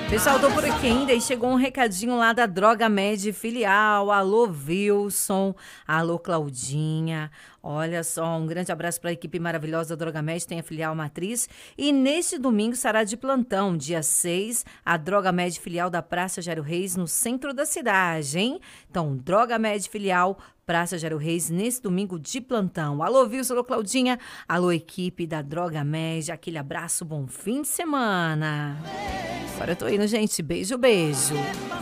Pessoal, tô por aqui ainda e chegou um recadinho lá da Droga Med Filial. Alô, Wilson. Alô, Claudinha. Olha só, um grande abraço para a equipe maravilhosa da Droga Med, tem a filial matriz. E neste domingo estará de plantão, dia 6, a Droga Med Filial da Praça Jairo Reis, no centro da cidade, hein? Então, Droga Med Filial, Praça Jairo Reis, nesse domingo de plantão. Alô, Wilson, alô, Claudinha. Alô, equipe da Droga Med. Aquele abraço, bom fim de semana. Agora eu tô indo, gente. Beijo, beijo.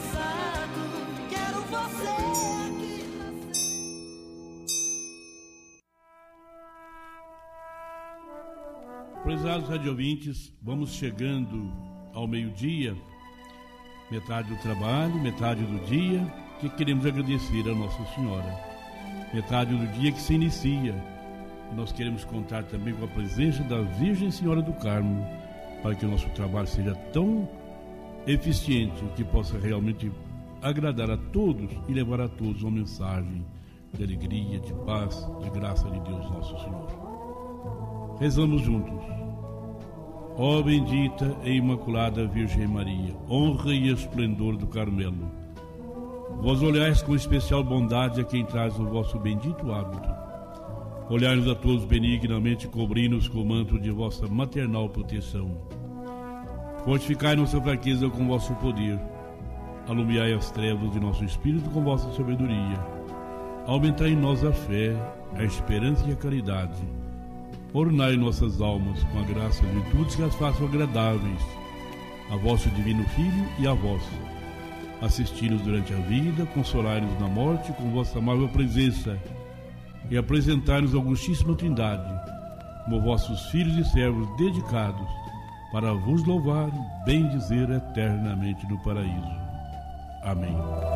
Prezados radiovintes, vamos chegando ao meio-dia, metade do trabalho, metade do dia, que queremos agradecer a Nossa Senhora. Metade do dia que se inicia. E nós queremos contar também com a presença da Virgem Senhora do Carmo, para que o nosso trabalho seja tão eficiente que possa realmente agradar a todos e levar a todos uma mensagem de alegria, de paz, de graça de Deus Nosso Senhor. Rezamos juntos. Ó bendita e imaculada Virgem Maria, honra e esplendor do Carmelo, vós olhais com especial bondade a quem traz o vosso bendito hábito. Olhai-nos a todos benignamente, cobri-nos com o manto de vossa maternal proteção. Fortificai nossa fraqueza com vosso poder. Alumiai as trevas de nosso espírito com vossa sabedoria. Aumentai em nós a fé, a esperança e a caridade. Ornai nossas almas com a graça e virtudes que as façam agradáveis a vosso divino Filho e a vós. Assisti-nos durante a vida, consolai-nos na morte com vossa amável presença e apresentai-nos a Augustíssima Trindade como vossos filhos e servos dedicados para vos louvar e bendizer eternamente no paraíso. Amém.